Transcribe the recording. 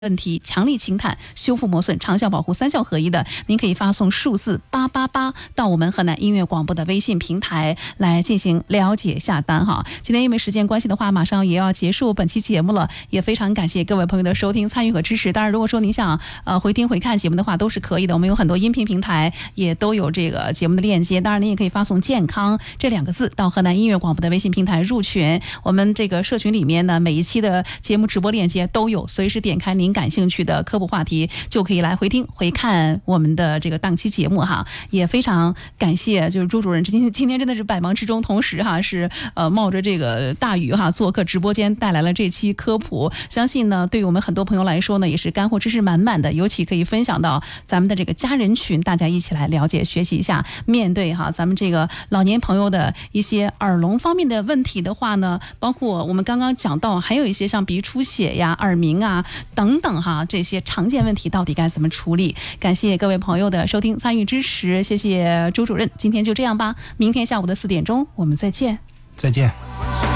问题，强力清碳、修复磨损、长效保护3效合一的，您可以发送数字888到我们河南音乐广播的微信平台来进行了解下单哈。今天因为时间关系的话，马上也要结束本期节目了，也非常感谢各位朋友的收听、参与和支持。当然，如果说您想回听回看节目的话，都是可以的。我们有很多音频平台也都有这个节目的链接。当然，您也可以发送"健康"这2个字到河南音乐广播的微信平台入群。我们这个社群里面呢，每一期的节目直播链接都有，随时点开您感兴趣的科普话题，就可以来回听回看我们的这个当期节目哈。也非常感谢就是朱主任今天真的是百忙之中，同时哈是冒着这个大雨哈做客直播间，带来了这期科普。相信呢对于我们很多朋友来说呢，也是干货知识满满的，尤其可以分享到咱们的这个家人群，大家一起来了解学习一下。面对哈咱们这个老年朋友的一些耳聋方面的问题的话呢，包括我们刚刚讲到还有一些像鼻出血呀、耳鸣啊等等哈，这些常见问题到底该怎么处理？感谢各位朋友的收听参与支持，谢谢朱主任。今天就这样吧，明天下午的4点钟我们再见。 再见。